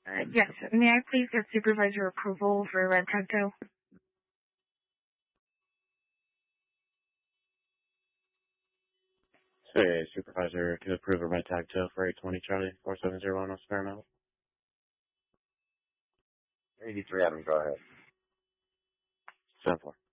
Yes. May I please get supervisor approval for Red Tag Tow? Say, Supervisor, to approve a red tag tow for 820 Charlie 4701 West Paramount. 83 Adam, go ahead. 7-4.